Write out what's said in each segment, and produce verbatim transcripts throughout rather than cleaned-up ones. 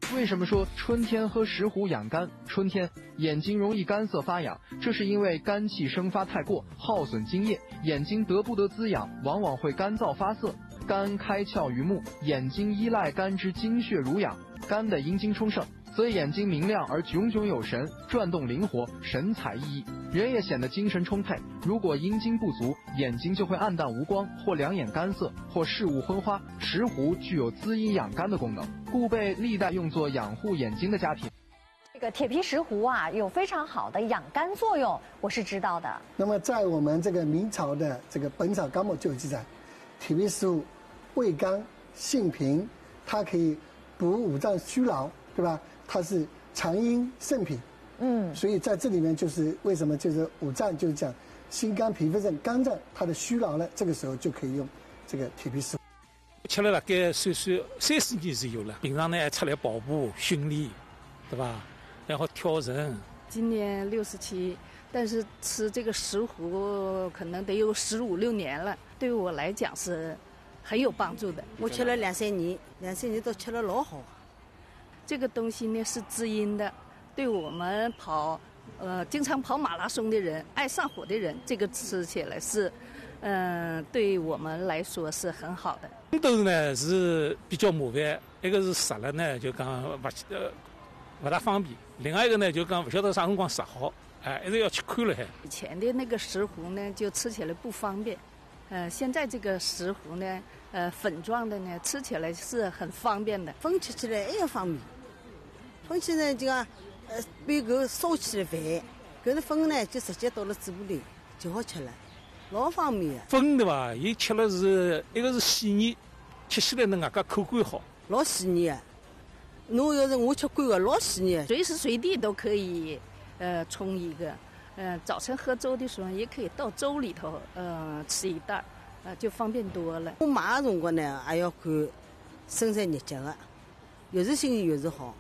为什么说春天喝石斛养肝？春天眼睛容易干涩发痒，这是因为肝气生发太过，耗损津液，眼睛得不得滋养，往往会干燥发涩。肝开窍于目，眼睛依赖肝之精血濡养，肝的阴精充盛，所以眼睛明亮而炯炯有神，转动灵活，神采奕奕，人也显得精神充沛。如果阴精不足，眼睛就会暗淡无光，或两眼干涩，或视物昏花。石斛具有滋阴养肝的功能，故被历代用作养护眼睛的佳品。 这个铁皮石斛啊，有非常好的养肝作用，我是知道的。 那么在我们这个明朝的这个《本草纲目》就有记载，铁皮石斛味甘性平，它可以补五脏虚劳，对吧？它是强阴肾脾。嗯，所以在这里面就是为什么就是五脏就是讲心肝脾肺肾肝脏它的虚劳呢，这个时候就可以用这个铁皮石斛。 吃了大概算算三四年是有了，平常呢还出来跑步训练，对吧？然后跳绳。 今年六十七，但是吃这个石斛可能得有十五六年了，对我来讲是很有帮助的。 我吃了两三年，两三年都吃了老好。 这个东西呢是滋阴的，对我们跑，呃，经常跑马拉松的人、爱上火的人，这个吃起来是，嗯、呃，对我们来说是很好的。 红豆呢是比较麻烦，一个是熟了呢就讲不呃不大方便，另外一个呢就讲不晓得啥辰光熟好，哎，一直要去看了还。 以前的那个石斛呢就吃起来不方便，呃，现在这个石斛呢，呃，粉状的呢吃起来是很方便的， 粉吃起来也方便。粉起来就讲，呃，把搿烧起来饭，搿个粉呢就直接倒了嘴巴里就好吃了，老方便的。 粉对吧？伊吃了是一个是细腻，吃起来呢外加口感好， 老细腻的。侬要是我吃惯个，老细腻， 随时随地都可以，呃，冲一个，呃，早晨喝粥的时候也可以倒粥里头，呃，吃一袋，呃，就方便多了。 我买的辰光呢，还要看生产日节的，越是新鲜越是好。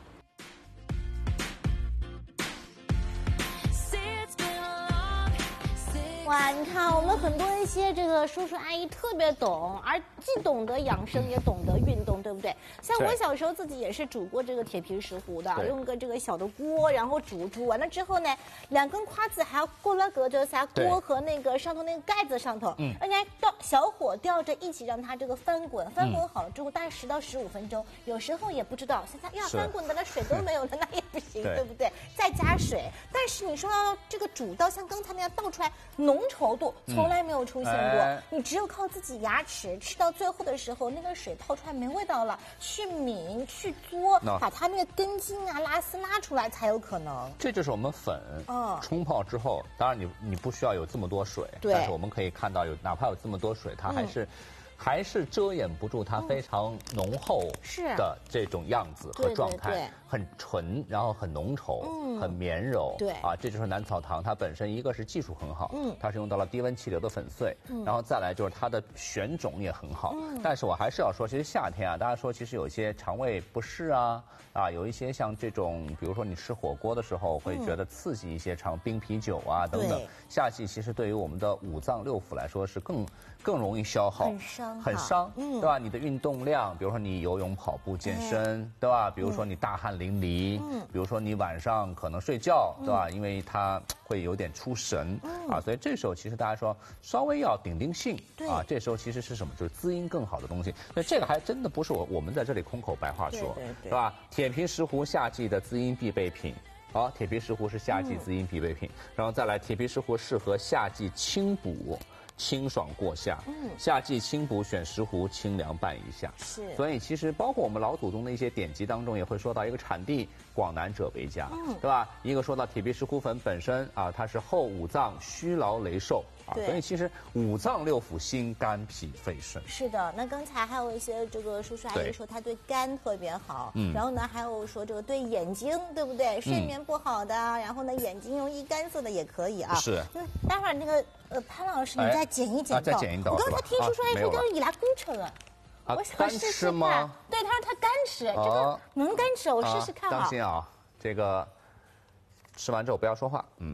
哇，你看我们很多一些这个叔叔阿姨特别懂，而既懂得养生也懂得运动，对不对？像我小时候自己也是煮过这个铁皮石斛的，用个这个小的锅，然后煮煮完了之后呢，两根筷子还要过了隔着在锅和那个上头那个盖子上头，嗯，而且到小火吊着一起让它这个翻滚，翻滚好了之后大概十到十五分钟，有时候也不知道现在要翻滚的那水都没有了，那也不行，对不对？再加水，但是你说要这个煮到像刚才那样倒出来浓稠度从来没有出现过，嗯哎、你只有靠自己牙齿吃到最后的时候，那个水泡出来没味道了，去抿去嘬， no. 把它那个根茎啊、拉丝拉出来才有可能。 这就是我们粉，嗯，冲泡之后，当然你你不需要有这么多水， 对， 但是我们可以看到有哪怕有这么多水，它还是。嗯还是遮掩不住它非常浓厚的这种样子和状态，嗯、对对对很纯，然后很浓稠，嗯、很绵柔。 对啊，这就是南草堂，它本身一个是技术很好，嗯，它是用到了低温气流的粉碎，嗯、然后再来就是它的选种也很好。嗯、但是我还是要说，其实夏天啊，大家说其实有一些肠胃不适啊，啊，有一些像这种，比如说你吃火锅的时候会觉得刺激一些，尝冰啤酒啊、嗯、等等。夏季其实对于我们的五脏六腑来说是更更容易消耗。 很伤。 很伤，嗯，对吧？你的运动量，比如说你游泳、跑步、健身，嗯、对吧？比如说你大汗淋漓，嗯，比如说你晚上可能睡觉，对吧？嗯、因为它会有点出神，嗯、啊，所以这时候其实大家说稍微要顶定性，啊，这时候其实是什么？就是滋阴更好的东西。所以这个还真的不是我我们在这里空口白话说， 对对对， 是吧？铁皮石斛夏季的滋阴必备品。好，铁皮石斛是夏季滋阴必备品，嗯、然后再来，铁皮石斛适合夏季清补。清爽过夏，嗯，夏季清补选石斛清凉拌一下， 是， 所以其实包括我们老祖宗的一些典籍当中也会说到一个产地广南者为佳，嗯，对吧？一个说到铁皮石斛粉本身啊，它是厚五脏虚劳羸瘦啊，所以其实五脏六腑心肝脾肺肾是的。那刚才还有一些这个叔叔阿姨说它对肝特别好，嗯，然后呢还有说这个对眼睛，对不对？睡眠不好的，嗯、然后呢眼睛容易干涩的也可以啊。 是。 那待会儿那个呃潘老师，你再剪一剪刀，哎啊、再剪一刀。 我刚才听叔叔阿姨说这是以拉工程啊。 啊， 我想试试看。对，他说他干吃，这个能干吃，我试试看啊。 当心啊，这个吃完之后不要说话，嗯。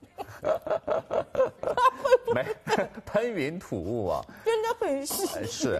没喷云吐雾啊， 真的很细。 是。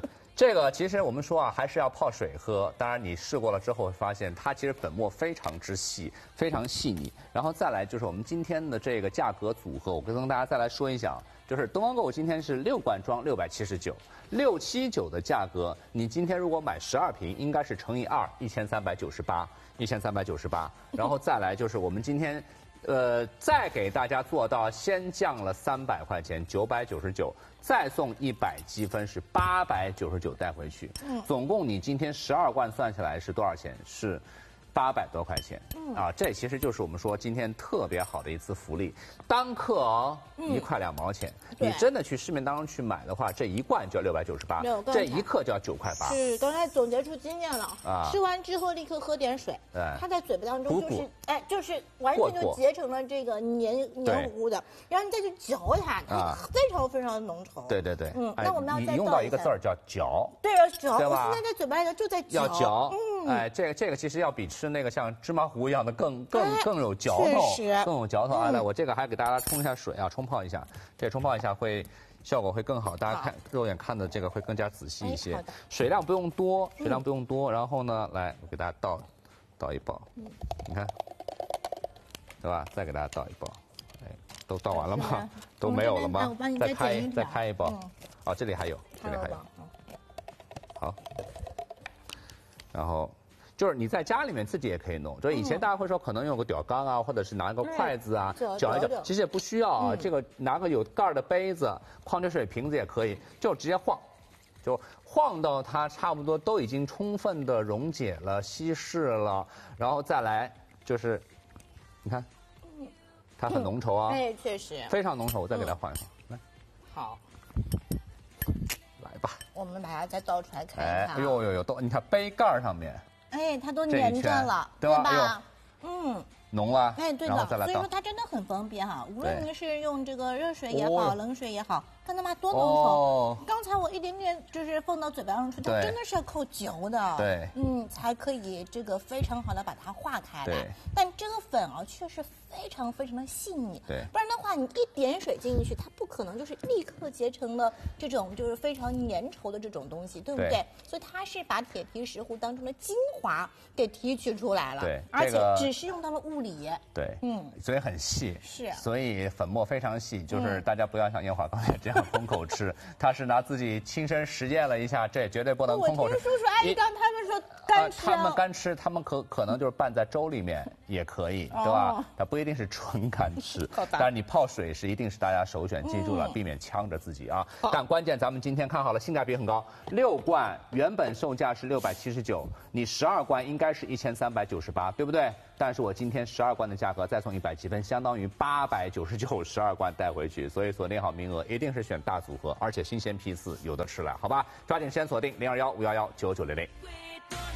这个其实我们说啊，还是要泡水喝。当然，你试过了之后会发现，它其实粉末非常之细，非常细腻。然后再来就是我们今天的这个价格组合，我跟大家再来说一下，就是东方购物今天是六罐装六百七十九，六七九的价格，你今天如果买十二瓶，应该是乘以二，一千三百九十八，一千三百九十八。然后再来就是我们今天。呃，再给大家做到先降了三百块钱，九百九十九，再送一百积分是八百九十九带回去。嗯，总共你今天十二罐算下来是多少钱？是八百多块钱。嗯啊，这其实就是我们说今天特别好的一次福利，单克哦一块两毛钱。你真的去市面当中去买的话，这一罐就要六百九十八，这一克就要九块八。 是，刚才总结出经验了啊！吃完之后立刻喝点水，它在嘴巴当中就是哎，就是完全就结成了这个黏黏糊糊的，然后你再去嚼它，它非常非常的浓稠。 对对对， 嗯，那我们要再你用到一个字儿叫嚼。 对，要嚼。我现在在嘴巴里头就在嚼。 要嚼。嗯，哎，这个这个其实要比吃那个像芝麻糊一样的更更更有嚼头，更有嚼头啊！来，我这个还给大家冲一下水啊，冲泡一下，这冲泡一下会效果会更好，大家看肉眼看的这个会更加仔细一些。水量不用多，水量不用多。然后呢，来我给大家倒倒一包，你看，对吧？再给大家倒一包，哎，都倒完了吗？都没有了吗？再开再开一包，哦，这里还有，这里还有，好，然后。就是你在家里面自己也可以弄，就是以前大家会说可能用个吊缸啊，或者是拿个筷子啊搅一搅，其实也不需要啊。这个拿个有盖的杯子、矿泉水瓶子也可以，就直接晃，就晃到它差不多都已经充分的溶解了、稀释了，然后再来就是，你看，它很浓稠啊， 哎，确实非常浓稠，我再给它晃一晃，来， 好， 来吧， 我们把它再倒出来看一看。 哎呦呦呦，都你看杯盖上面。 哎，它都粘着了， 对吧？嗯， 浓了。 哎，对的，所以说它真的很方便哈。无论你是用这个热水也好，冷水也好，看到吗？多浓稠！刚才我一点点就是放到嘴巴上去，它真的是要靠嚼的， 对， 嗯，才可以这个非常好的把它化开来。但这个粉啊，确实非常非常的细腻， 对， 不然的话，你一点水进去，它不可能就是立刻结成了这种就是非常粘稠的这种东西，对不对？所以它是把铁皮石斛当中的精华给提取出来了， 对， 而且只是用到了物理， 对，嗯，所以很细， 是， 所以粉末非常细，就是大家不要像燕华刚才这样空口吃，他是拿自己亲身实践了一下，这绝对不能空口吃。 我听叔叔阿姨刚他们说干吃， 他们干吃，他们可可能就是拌在粥里面也可以，对吧？它不一定是纯干吃，但是你泡水是一定是大家首选，记住了，避免呛着自己啊。但关键咱们今天看好了，性价比很高，六罐原本售价是六百七十九，你十二罐应该是一千三百九十八，对不对？但是我今天十二罐的价格再送一百积分，相当于八百九十九，十二罐带回去，所以锁定好名额，一定是选大组合，而且新鲜批次有的吃了，好吧？抓紧先锁定零二幺五幺幺九九零零。